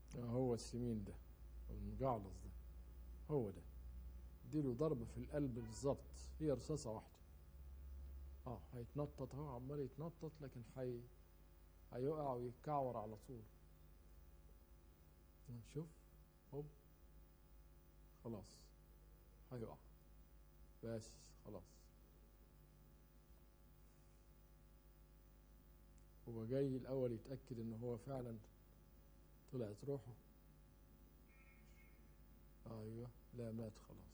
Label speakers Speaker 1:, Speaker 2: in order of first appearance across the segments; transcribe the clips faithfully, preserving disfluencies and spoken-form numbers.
Speaker 1: هو السمين ده المجعلص ده هو ده، اديله ضرب في القلب بالظبط، هي رصاصة واحدة. اه هيتنطط اهو، عمال يتنطط، لكن حي هيقع ويتكعور على طول. شوف، هوب، خلاص هيقع، بس خلاص. هو جاي الأول يتأكد إن هو فعلا طلعت روحه. أيوه، لا مات خلاص.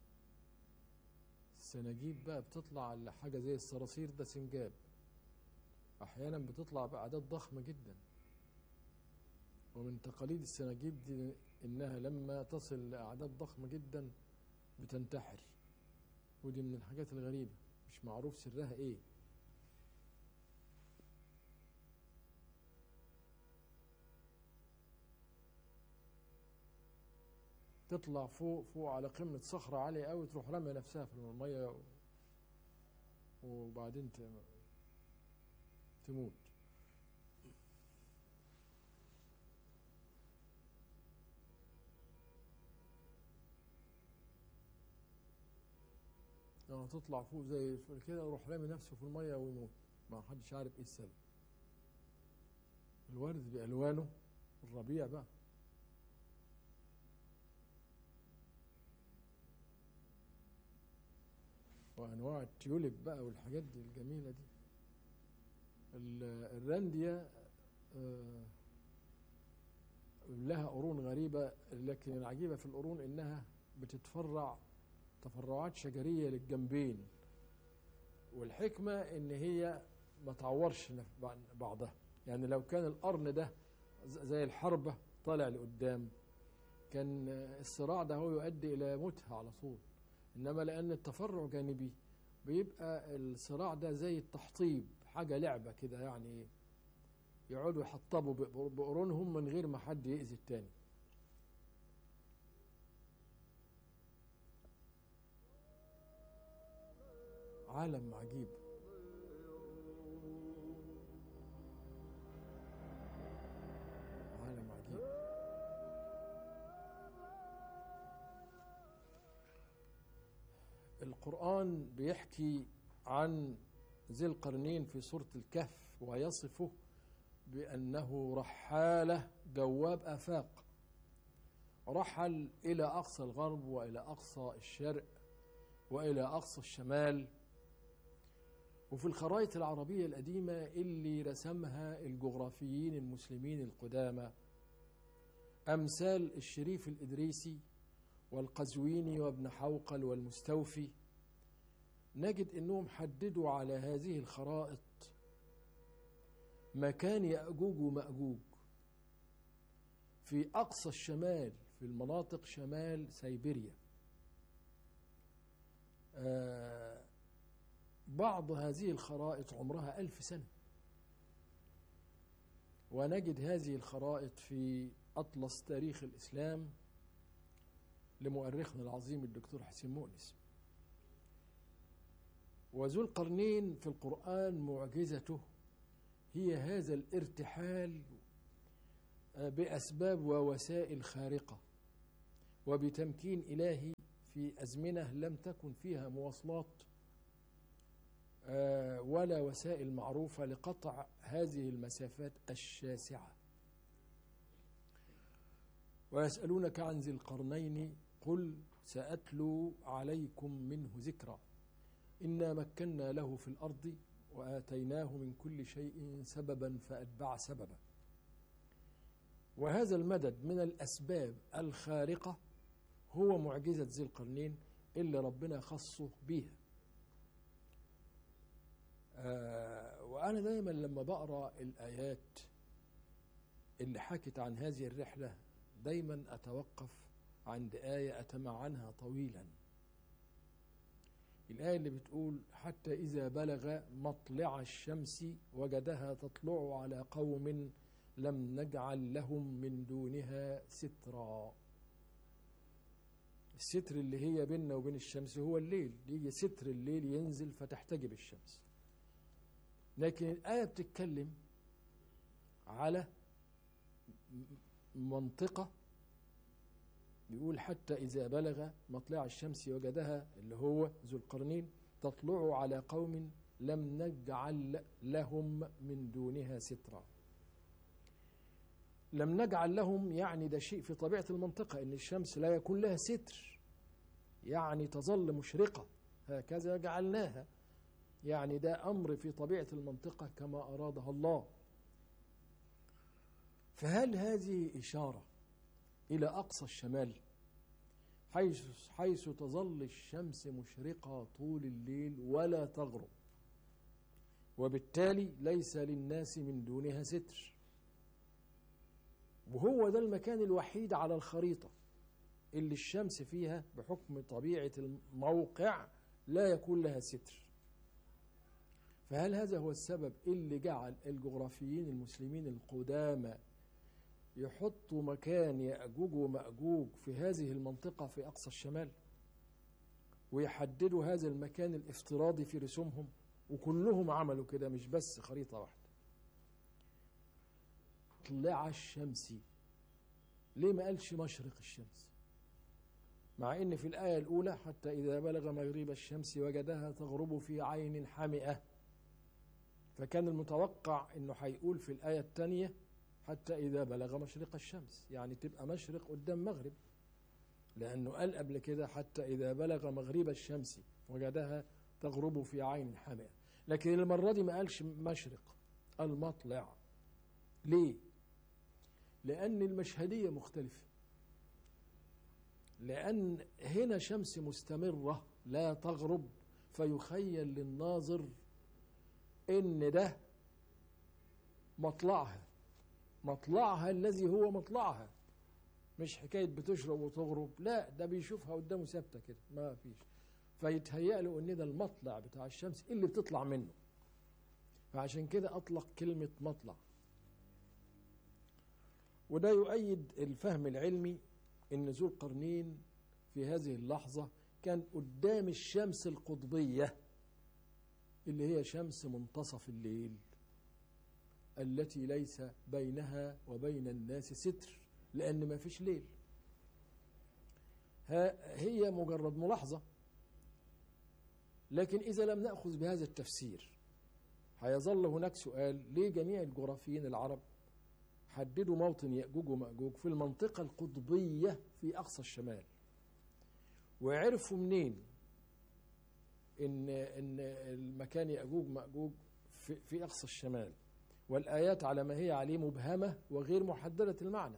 Speaker 1: السناجيب بقى بتطلع على حاجة زي الصراصير، ده سنجاب، أحيانا بتطلع بأعداد ضخمة جدا. ومن تقاليد السناجيب دي إنها لما تصل لأعداد ضخمة جدا بتنتحر، ودي من الحاجات الغريبة، مش معروف سرها إيه. تطلع فوق فوق على قمة صخرة عالية قوي، تروح رمي نفسها في المية وبعدين تموت. لما تطلع فوق زي كده يروح رامي نفسه في المية ويموت، ما حدش عارف ايه السبب. الورد بألوانه، الربيع بقى. وأنواع التيوليب بقى والحاجات دي الجميلة دي. الرانديا لها قرون غريبة، لكن العجيبة في القرون إنها بتتفرع تفرعات شجرية للجنبين، والحكمة إن هي ما تعورش بعضها. يعني لو كان القرن ده زي الحربة طالع لقدام، كان الصراع ده هو يؤدي إلى موتها على طول. إنما لأن التفرع جانبي بيبقى الصراع ده زي التحطيب، حاجة لعبة كده، يعني يقعدوا يحطبوا بقرونهم من غير ما حد يأذي التاني. عالم عجيب. عالم عجيب. القرآن بيحكي عن ذي القرنين في سورة الكهف ويصفه بأنه رحالة جواب آفاق، رحل إلى أقصى الغرب وإلى أقصى الشرق وإلى أقصى الشمال. وفي الخرائط العربية القديمة اللي رسمها الجغرافيين المسلمين القدامى، أمثال الشريف الإدريسي والقزويني وابن حوقل والمستوفي، نجد أنهم حددوا على هذه الخرائط مكان يأجوج ومأجوج في أقصى الشمال، في المناطق شمال سيبيريا. آه بعض هذه الخرائط عمرها ألف سنة، ونجد هذه الخرائط في أطلس تاريخ الإسلام لمؤرخنا العظيم الدكتور حسين مؤنس. وذو القرنين في القرآن معجزته هي هذا الارتحال بأسباب ووسائل خارقة وبتمكين إلهي في أزمنة لم تكن فيها مواصلات ولا وسائل معروفة لقطع هذه المسافات الشاسعة. ويسألونك عن ذي القرنين قل سأتلو عليكم منه ذكرا إنا مكنا له في الأرض وآتيناه من كل شيء سببا فأتبع سببا. وهذا المدد من الأسباب الخارقة هو معجزة ذي القرنين اللي ربنا خصه بيها. آه وأنا دايما لما بقرأ الآيات اللي حكت عن هذه الرحلة دايما أتوقف عند آية أتمعنها طويلا، الآية اللي بتقول حتى إذا بلغ مطلع الشمس وجدها تطلع على قوم لم نجعل لهم من دونها سترا. الستر اللي هي بيننا وبين الشمس هو الليل، يجي ستر الليل ينزل فتحتجب الشمس. لكن الآية بتتكلم على منطقة يقول حتى إذا بلغ مطلع الشمس وجدها اللي هو ذو القرنين تطلع على قوم لم نجعل لهم من دونها سترا. لم نجعل لهم يعني ده شيء في طبيعة المنطقة، إن الشمس لا يكون لها ستر، يعني تظل مشرقة هكذا جعلناها، يعني ده أمر في طبيعة المنطقة كما أرادها الله. فهل هذه إشارة إلى أقصى الشمال حيث, حيث تظل الشمس مشرقة طول الليل ولا تغرب، وبالتالي ليس للناس من دونها ستر، وهو ده المكان الوحيد على الخريطة اللي الشمس فيها بحكم طبيعة الموقع لا يكون لها ستر. فهل هذا هو السبب اللي جعل الجغرافيين المسلمين القدامى يحطوا مكان يأجوج ومأجوج في هذه المنطقة في أقصى الشمال، ويحددوا هذا المكان الافتراضي في رسومهم؟ وكلهم عملوا كده، مش بس خريطة واحدة. طلع الشمسي ليه ما قالش مشرق الشمس؟ مع ان في الآية الأولى حتى إذا بلغ مغرب الشمس وجدها تغرب في عين حمئة، فكان المتوقع انه هيقول في الآية الثانية حتى إذا بلغ مشرق الشمس، يعني تبقى مشرق قدام مغرب، لأنه قال قبل كده حتى إذا بلغ مغرب الشمس وجدها تغرب في عين حمئة. لكن المرة دي ما قالش مشرق، قال مطلع. ليه؟ لأن المشهدية مختلفة، لأن هنا شمس مستمرة لا تغرب، فيخيل للناظر إن ده مطلعها، مطلعها الذي هو مطلعها، مش حكاية بتشرب وتغرب، لا، ده بيشوفها قدامه ثابتة كده ما فيش، فيتهيأ له إن ده المطلع بتاع الشمس اللي بتطلع منه، فعشان كده أطلق كلمة مطلع. وده يؤيد الفهم العلمي إن ذو القرنين في هذه اللحظة كان قدام الشمس القطبية اللي هي شمس منتصف الليل التي ليس بينها وبين الناس ستر، لأن ما فيش ليل. هي مجرد ملاحظة، لكن إذا لم نأخذ بهذا التفسير هيظل هناك سؤال: ليه جميع الجغرافيين العرب حددوا موطن يأجوج ومأجوج في المنطقة القطبية في أقصى الشمال؟ وعرفوا منين إن إن المكان يأجوج ومأجوج في, في أقصى الشمال، والآيات على ما هي عليه مبهمة وغير محددة المعنى؟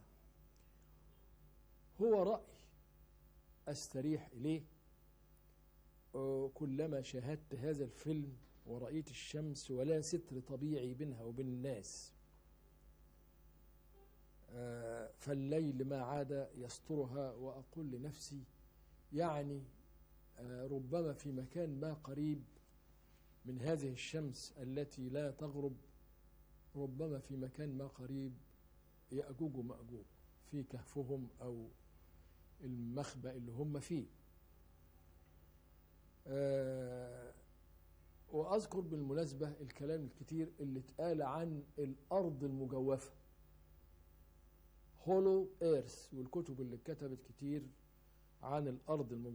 Speaker 1: هو رأي أستريح إليه كلما شاهدت هذا الفيلم ورأيت الشمس ولا ستر طبيعي بينها وبين الناس، فالليل ما عاد يسترها، وأقول لنفسي يعني ربما في مكان ما قريب من هذه الشمس التي لا تغرب، ربما في مكان ما قريب يأجوج ومأجوج في كهفهم أو المخبأ اللي هم فيه. أه وأذكر بالمناسبة الكلام الكتير اللي اتقال عن الأرض المجوفة، هولو إيرث، والكتب اللي كتبت كتير عن الأرض المجوفة.